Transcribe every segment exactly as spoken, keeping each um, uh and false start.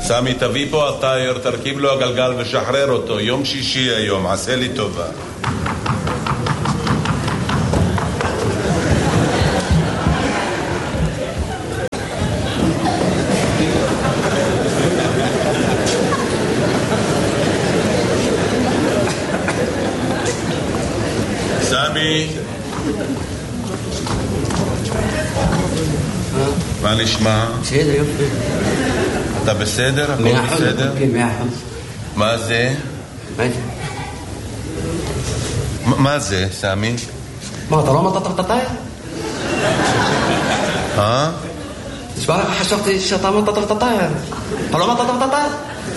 סמי, תביא פה הטייר, תרכיב לו הגלגל ושחרר אותו. יום שישי היום, עשה לי טובה. סמי, מה נשמע? בסדר, יופי. אתה בסדר? הכל בסדר? כן, מאה אחוז. מה זה? מה זה? מה זה, סמי? מה, אתה לא אמרת את הטייר? אה? תשמע לך, חשבתי שאתה אמרת את הטייר. אתה לא אמרת את הטייר?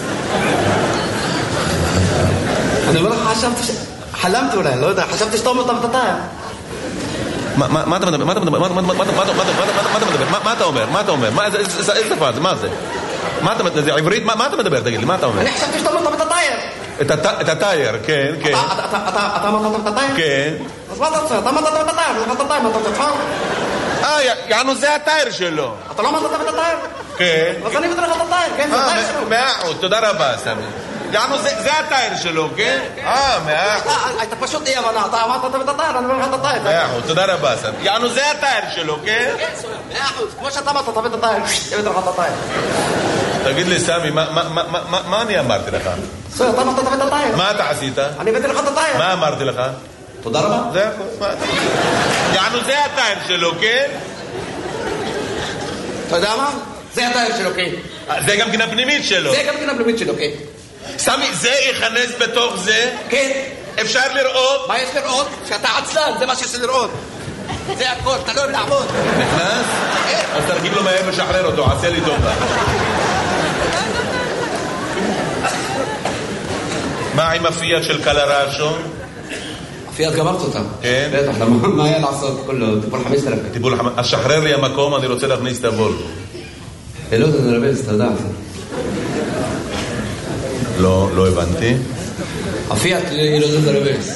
אני אומר לך, חשבתי ש... חלמתי אולי, לא יודע, חשבתי שאתה אמרת את הטייר. מה אתה מדבר? מה אתה מדבר? מה אתה מדבר? מה אתה אומר? מה אתה אומר? איזה שפה זה? מה זה? מה אתה מדבר? זה עברית? מה אתה מדבר? תגיד לי, מה אתה אומר? אני חשבתי שאתה אמרת את הטייר. את הטייר, כן, כן. אתה אמרת את הטייר? כן. אז מה אתה רוצה? אתה אמרת את הטייר, אתה אמרת את הטייר, מה אתה רוצה? אה, יענו זה הטייר שלו. אתה לא אמרת את הטייר? כן. אז אני אבטר לך את הטייר, כן, זה הטייר שלו. מאה אחוז, תודה רבה, סמי. יענו זה הטייר שלו, כן? אה, מאה אחוז. אתה פשוט אי הבנה, אתה אמרת את הטייר, אני אומר לך את הטייר. מאה אחוז, תודה רבה, סמי. יענו זה הטייר שלו, כן? כן, מאה אחוז, כמו שאתה אמרת, אתה את הטייר, אבטר לך את הטייר. תגיד לי, סמי, מה אני אמרתי לך? סורי, אתה אמרת את הטייר. מה אתה עשית? אני הבאתי לך את הטייר. מה אמרתי לך? תודה רבה. זה הכל. יענו זה הטייר שלו, כן? אתה יודע מה? זה הטייר שלו, כן. זה גם כן הפנימית שלו. זה גם כן הפנימית שלו, כן. סמי, זה ייכנס בתוך זה? כן. אפשר לראות? מה יש לראות? שאתה עצלן, זה מה שיש לראות. זה הכל, אתה לא אוהב לעבוד. נכנס? אז תרגיב לו מהר ושחרר אותו, עשה לי טובה. מה עם הפיאט של קלרשו? הפיאט גמרת אותה. כן? בטח, מה היה לעשות? כולו, טיפול חמש אלף. טיפול חמש... אז שחרר לי המקום, אני רוצה להכניס את הוולבו. לא, זה נרבז, אתה יודע. לא, לא הבנתי. הפיאט היא לא זה נרבז.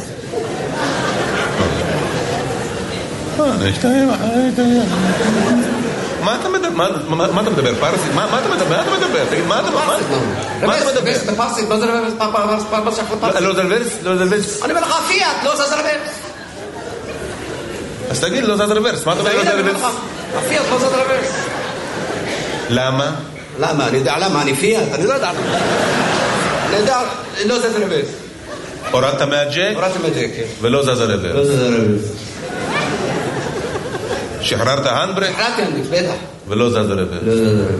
מה אתה מדבר? מה אתה מדבר? פרסית? מה אתה מדבר? מה אתה מדבר? תגיד, מה אתה מדבר? מה אתה מדבר? בפרסית, לא זה נרבז. לא זה נרבז? לא זה נרבז? אני אומר לך, הפיאט, לא זה נרבז. אז תגיד, לא זה נרבז. מה אתה אומר? לא זה נרבז? הפיאט, לא זה נרבז. למה? למה? אני יודע למה, אני פיאט, אני לא יודע למה. אני יודע, לא זה נרבז. הורדת מהג'ק? הורדתי מהג'ק, כן. ולא זז הרבר. לא זז הרבר. שחררת הנדברק? שחררתי הנדברק, בטח. ולא זז הרבר. לא זז הרבר.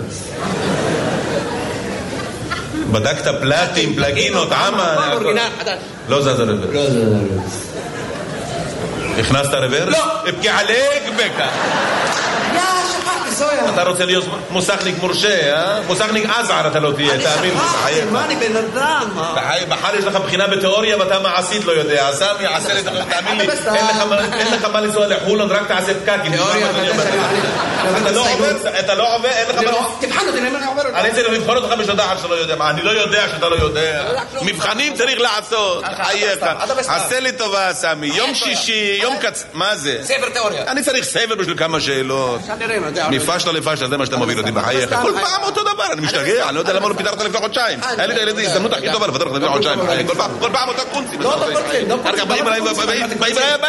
בדקת פלטים, פלגינות, עמה? לא זז הרבר. לא זז הרבר. הכנסת הרבר? לא. אבקי עליק בקה. יא, שכחתי, סויה. אתה רוצה להיות מוסכניק מורשה, אה? מוסכניק עזער אתה לא תהיה, תאמין לי. אני שכחתי, מה אני בן אדם? בחר יש לך בחינה בתיאוריה ואתה מעשית לא יודע. סמי, עשה לי, תאמין לי, אין לך מה לנסוע לחולון, רק תעשה פקקים. תיאוריה, אתה לא עובר, אתה לא עובר, אין לך מה... תבחן אותי, אני עובר אותי. אני צריך לבחון אותך בשביל לדעת שאתה לא יודע. אני לא יודע שאתה לא יודע. מבחנים צריך לעשות. חייך. עשה לי טובה, סמי. יום שישי, יום קצ... מה זה? ספר תיאוריה. אני צריך ספר בשביל כמה שאלות. מפשטה לפשטה, זה מה שאתה מוביל אותי בחייך. כל פעם אותו דבר, אני משתגע. אני לא יודע למה לא פיתרת לפני חודשיים. היה לי את הילדים, הזדמנות הכי טובה לפתר לך לפני חודשיים. כל פעם אותה קונצים. לא, לא קונצים. אחר כך באים אליי, באים אליי,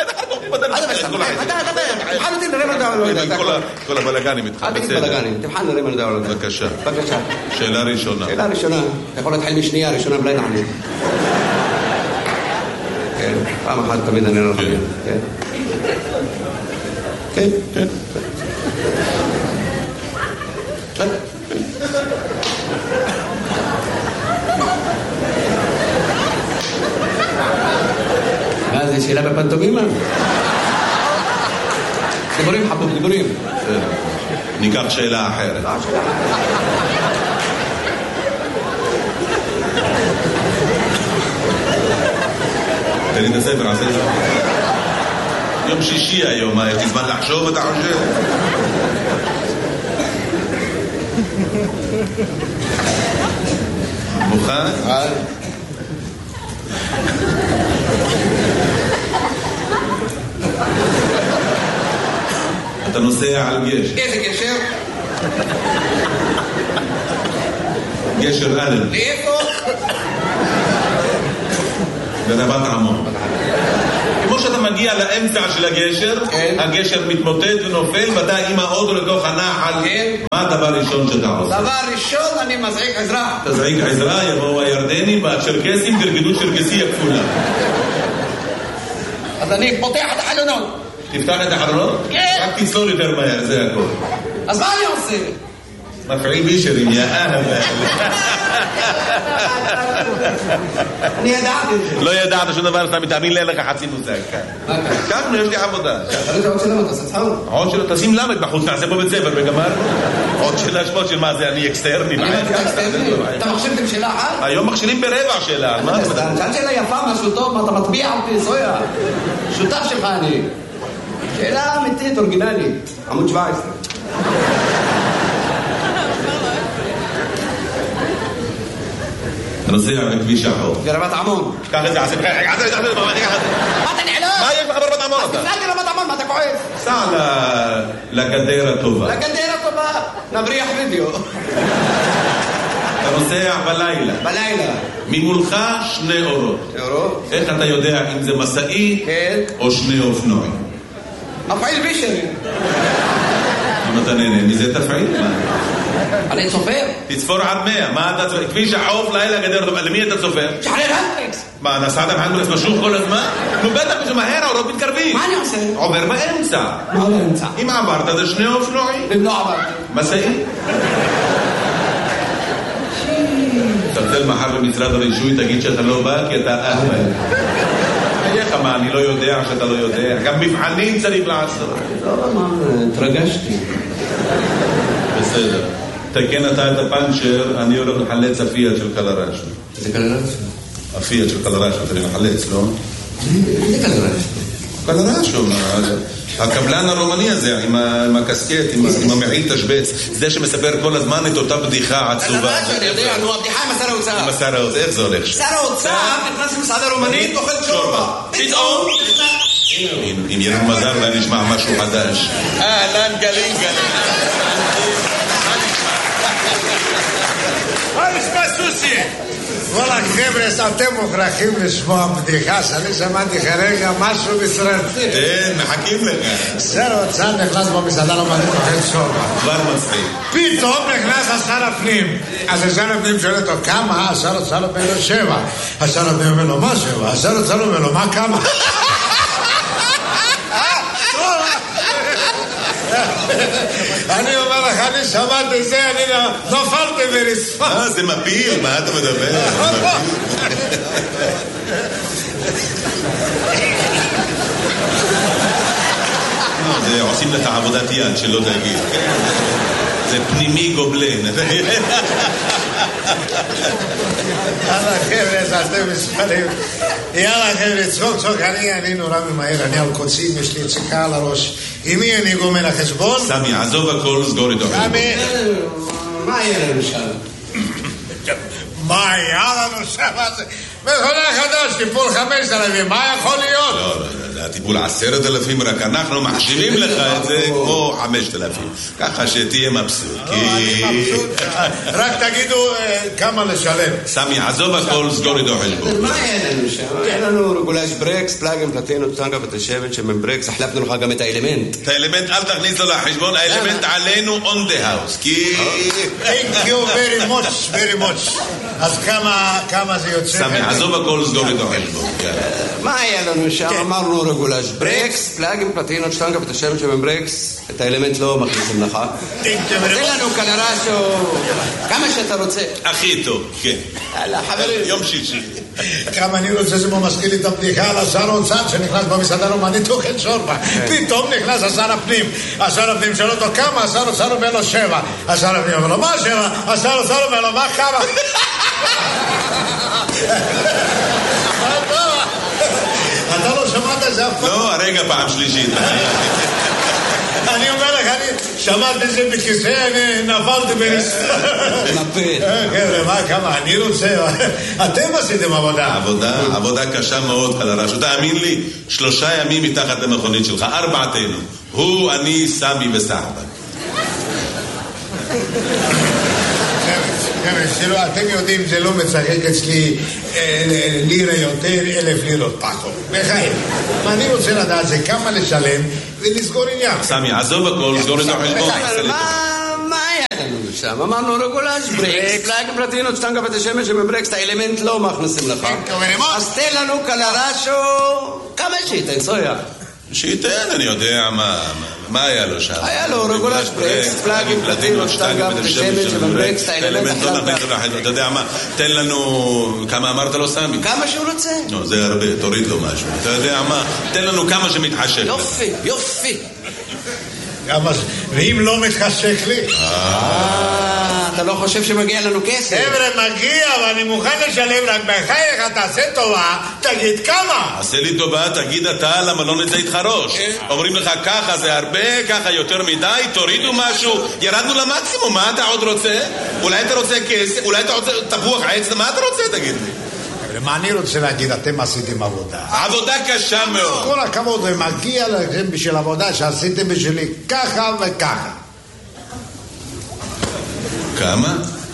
תבחן אותי, נראה מה אתה יודע. כל הבלגנים איתך, בסדר. תבחן, נראה מה אתה יודע. בבקשה. בבקשה. שאלה ראשונה. שאלה ראשונה. אתה יכול להתחיל משנייה, ראשונה בלי נענה. כן, פעם אחת תמיד אני לא יכול. כן. כן, כן. כן. מה זה, שאלה בפנטומימה? דיבורים חבוב, דיבורים. ניקח שאלה אחרת. תן לי את הספר, עשה את זה. יום שישי היום, יש לי זמן לחשוב, אתה חושב? מוכן? אתה נוסע על גשר. איזה גשר? גשר א'. לאיפה? ברבת עמון. כמו שאתה מגיע לאמצע של הגשר, הגשר מתמוטט ונופל, ואתה עם האוטו לתוך הנחל. מה הדבר הראשון שאתה עושה? דבר ראשון, אני מזעיק עזרה. תזעיק עזרה, יבואו הירדנים והצ'רקסים, תרקדו צ'רקסי הכפולה. אז אני פותח את החלונות. תפתח את החלונות? כן. רק תסלול יותר מהר, זה הכל. אז מה אני עושה? מפעיל בישרים, יא אהבה. אני ידעתי את זה. לא ידעת שום דבר, שאתה מתאמין לי, אין לך חצי מושג. ככה, יש לי עבודה. אבל זה עוד שלמה, תעשה צחוק. עוד שלא, תשים למד בחוץ, נעשה פה בית ספר וגמר. עוד שאלה שמות של מה זה, אני אקסטרני. אתה מכשירתם שאלה אחת? היום מכשירים ברבע שאלה, מה אתה מדבר? שאלה שאלה יפה, משהו טוב, מה אתה מטביע אותי, סויה. שותף שלך אני. שאלה אמיתית, אורגינלית. עמוד שבע עשרה. נוסע בכביש החוף. ברבת עמון. קח את זה, עשי בחייך, עשי את זה, עשי את זה. מה אתה נעלם? מה יש לך ברבת עמון אתה? תפלג לרבת עמון, מה אתה כועס? סע לגדר הטובה. לגדר הטובה, נבריח וידאו. אתה נוסע בלילה. בלילה. ממולך שני אורות. אורות? איך אתה יודע אם זה מסעי או שני אופנועים? מפעיל בישרי. אם אתה נהנה מזה תפעיל. אני צופר. תצפור עד מאה. מה אתה צופר? כביש החוף, לילה גדר הטובה. למי אתה צופר? שחרר הנדריקס. מה, נסעת בהנדריקס משוך כל הזמן? נו בטח, זה מהר, האורות מתקרבים. מה אני עושה? עובר באמצע. מה באמצע? אם עברת זה שני אופנועים. אם לא עברתי. מסעי. תרצל מחר במשרד הרישוי, תגיד שאתה לא בא כי אתה אהבל. איך מה, אני לא יודע שאתה לא יודע. גם מבחנים צריך לעשות. לא, מה, התרגשתי. בסדר. תקן אתה את הפנצ'ר, אני הולך לחלץ הפיאט של קלרשו. זה קלרשו? הפיאט של קלרשו, אתה מחלץ, לא? זה קלרשו. קלרשו, הקבלן הרומני הזה, עם הקסקט, עם המעיל תשבץ, זה שמספר כל הזמן את אותה בדיחה עצובה. קלרשו, אני יודע, נו, הבדיחה עם השר האוצר. עם השר האוצר, איך זה הולך? שר האוצר נכנס למסעדה רומנית, אוכל שורבה. פתאום... אם ירד מזל ואני נשמע משהו חדש. אהלן גלים גלים. מה נשמע סוסי? וואלה חבר'ה, אתם מוכרחים לשמוע בדיחה שאני שמעתי כרגע משהו מסרטי. כן, מחכים לך. שר האוצר נכנס במסעדה רומנית אוכל שורבה. כבר מצחיק. פתאום נכנס השר הפנים. אז השר הפנים שואל אותו כמה? השר האוצר אומר לו שבע. השר הפנים אומר לו מה שבע? השר האוצר אומר לו מה כמה? אני אומר לך, אני שמעתי זה, אני נופלתי ברצפה. אה, זה מפיל, מה אתה מדבר? זה עושים לך עבודת יד, שלא תגיד. זה פנימי גובלן. יאללה חבר'ה, אתם מספרים. יאללה חבר'ה, צחוק צחוק, אני נורא ממהר, אני על קוצים, יש לי צחיקה על הראש. עם מי אני גומר החשבון? סמי, עזוב הכל, סגור איתו. סמי, מה יהיה לנו שם? מה היה לנו שם? מכונה חדש, טיפול חמש אלפים, מה יכול להיות? לא, לא, זה הטיפול עשרת אלפים, רק אנחנו מחשיבים לך את זה כמו חמשת אלפים. ככה שתהיה מבסוט. אני מבסוט. רק תגידו כמה לשלם. סמי, עזוב הכל, סגור איתו חשבון. מה יהיה לנו שם? היה לנו רגולש ברקס, פלאגים, פלטינות, טנגה ותשבת שמן ברקס, החלפנו לך גם את האלמנט. את האלמנט אל תכניס לו לחשבון, האלמנט עלינו on the house. כי... Thank you very much, very much. אז כמה זה יוצא? סמי, עזוב הכל, סגור איתו חשבון. מה היה לנו שם? אמרנו רגולש ברקס, פלאגים, פלטינות, טנגה ותשבת שמן ברקס, את האלמנט לא מכניסים לך. תן לנו קלרשו, כמה שאתה רוצה. הכי טוב, כן. יאללה, חברים. יום שישי. כמה אני רוצה, זה מזכיר לי את הבדיחה על השר האוצר שנכנס במסעדה רומנית אוכל שורבה. פתאום נכנס השר הפנים. השר הפנים שואל אותו כמה, השר האוצר אומר לו שבע. השר הפנים אומר לו מה שבע? השר האוצר אומר לו מה כמה? אתה לא שמעת את זה אף פעם? לא, הרגע פעם שלישית. אני אומר לך, אני שמעתי את זה בכיסא, אני נפלתי ברצפה. נפיל. חבר'ה, מה, כמה, אני רוצה... אתם עשיתם עבודה. עבודה, עבודה קשה מאוד, קלרשו. תאמין לי, שלושה ימים מתחת למכונית שלך, ארבעתנו. הוא, אני, סמי וסחבק. אתם יודעים, זה לא משחק אצלי לירה יותר, אלף לירות פחות. בחיים. אני רוצה לדעת זה כמה לשלם ולסגור עניין. סמי, עזוב הכל, סגור את החשבון. מה היה לנו שם? אמרנו רגולש, ברקס, פלאגים פלטינות, שטנגה ותשמש שבברקס, את האלמנט לא מכניסים לך. אז תן לנו קלרשו, כמה שייתן, סויה? שייתן, אני יודע מה, מה היה לו שם? היה לו רגולש, ברקס, פלאגים פלטינות, שטנגה ותשמש שבברקס, את האלמנט לא מכניסים לך. אתה יודע מה, תן לנו, כמה אמרת לו סמי? כמה שהוא רוצה. לא, זה הרבה, תוריד לו משהו. אתה יודע מה, תן לנו כמה שמתחשק. יופי, יופי. ואם לא מתחשק לי? אתה לא חושב שמגיע לנו כסף? חבר'ה, מגיע, ואני מוכן לשלם, רק בחייך, תעשה טובה, תגיד כמה. עשה לי טובה, תגיד אתה, למה לא נצא איתך ראש? אומרים לך ככה זה הרבה, ככה יותר מדי, תורידו משהו, ירדנו למקסימום, מה אתה עוד רוצה? אולי אתה רוצה כסף, אולי אתה רוצה תפוח עץ, מה אתה רוצה, תגיד לי? מה אני רוצה להגיד, אתם עשיתם עבודה. עבודה קשה מאוד. כל הכבוד, ומגיע לכם בשביל עבודה שעשיתם בשבילי ככה וככה. כמה?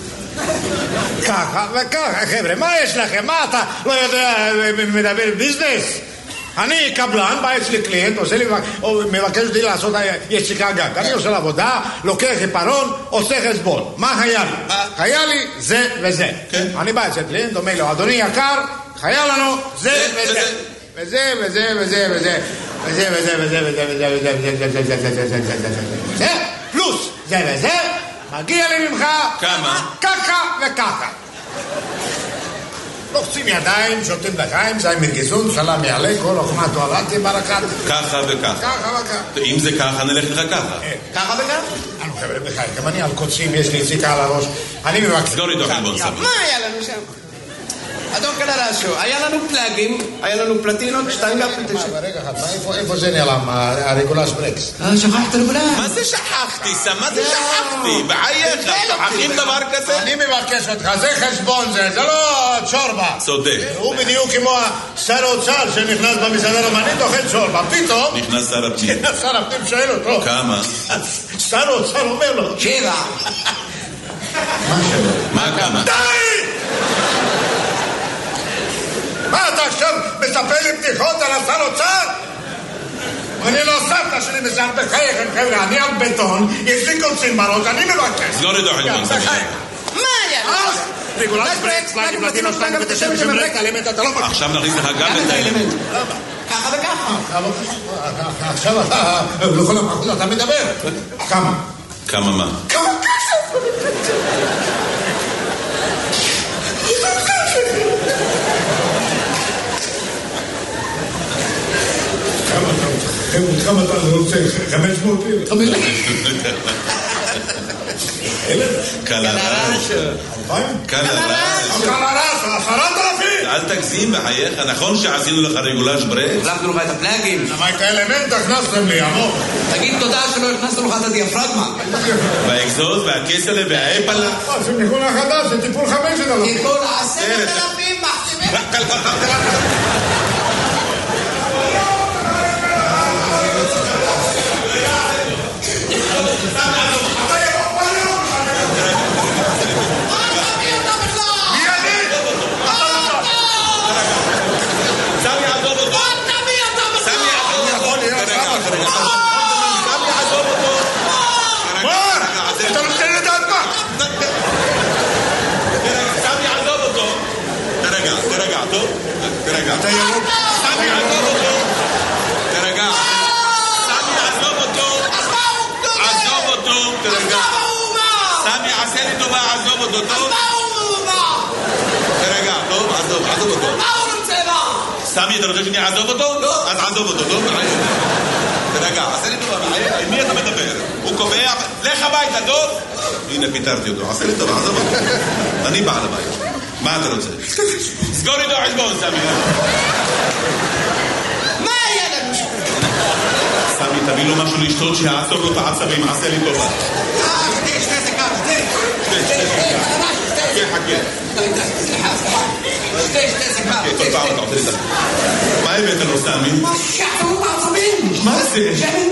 ככה וככה, חבר'ה, מה יש לכם? מה אתה לא יודע, מדבר ביזנס? אני קבלן, בא אצלי קליינט, עושה לי, מבקש אותי לעשות יציקה גג. אני עושה לעבודה, לוקח עיפרון, עושה חשבון. מה היה לי? היה לי זה וזה. אני בא אצל קליינט, אומר לו, אדוני יקר, היה לנו זה וזה. וזה וזה וזה וזה. וזה וזה וזה וזה וזה וזה וזה וזה וזה וזה פלוס זה וזה, מגיע לי ממך כמה? ככה וככה. לוחצים ידיים, שותים לחיים, זה מרגיזון, סלאם יעלה, כל אוכמה תוארתי ברקת. ככה וככה. ככה וככה. אם זה ככה, נלך לך ככה. ככה וככה? אנו חבר'ה בחיים, גם אני על קוצים, יש לי יציקה על הראש. אני מבקש. סגור איתו חלבון סביר. מה היה לנו שם? אדון קלרשו, היה לנו פלאגים, היה לנו פלטינות, שטנגה פלטינות. רגע אחד, איפה זה נעלם, הרגולש ברקס? שכחת רגולש. מה זה שכחתי, סם? מה זה שכחתי? בחייך, שכחים דבר כזה? אני מבקש אותך, זה חשבון זה, זה לא צ'ורבה. צודק. הוא בדיוק כמו שר האוצר שנכנס במסעדה רומנית, אוכל צ'ורבה, פתאום... נכנס שר הפנים. שר הפנים שואל אותו. כמה? שר האוצר אומר לו. שבע. מה שבע? מה כמה? די! מה אתה עכשיו מספר לי בדיחות על השר אוצר? אני לא סבתא שלי מסער בחייכם, חבר'ה, אני על בטון, יש לי קוצים בראש, אני מבקש. סגור איתו חלבון סביר. מה היה? רגולש ברקס, פלאגים פלטינו, שטנגה ותשמש שבברקס, האלמנט אתה לא מבקש. עכשיו נכניס לך גם את האלמנט. ככה וככה. עכשיו אתה, לכל המחוז אתה מדבר. כמה? כמה מה? כמה כסף? כמה אתה רוצה? חמש מאות לירות? חמש קלרש. קלרש. קלרש, עשרת אלפים. אל תגזים בחייך, נכון שעשינו לך רגולש ברקס? הלכנו לך את הפלאגים. אבל את האלמנט הכנסתם לי, עמוק. תגיד תודה שלא הכנסנו לך את הדיאפרגמה. והאקזוז והכסלה והאפלה. זה ניחון החדש, זה טיפול חמשת אלפים. טיפול עשרת אלפים מחתימים. אתה ירוק. סמי עזוב אותו. תרגע. סמי עזוב אותו. עזוב אותו. תרגע. סמי עשה לי טובה, עזוב אותו. טוב. תרגע, טוב, עזוב, עזוב אותו. סמי, אתה רוצה שאני אעזוב אותו? לא. אז עזוב אותו, טוב? תרגע, עשה לי טובה, עם מי אתה מדבר? הוא קובע, לך הביתה, טוב? הנה, פיתרתי אותו, עשה לי טובה, עזוב אותו. אני בעל הבית. מה אתה רוצה? סגור איתו חשבון, סמי. מה היה לנו שם? סמי, תביא לו משהו לשתות שיעצור לו את העצבים, עשה לי טובה. אה, שתי, שתי סיכה, שתי. שתי, שתי, שתי. חכה, שתי, שתי סיכה. כל פעם אתה עושה לי את זה. מה הבאת לו, סמי? מה שעצרו בעצבים? מה זה? שאני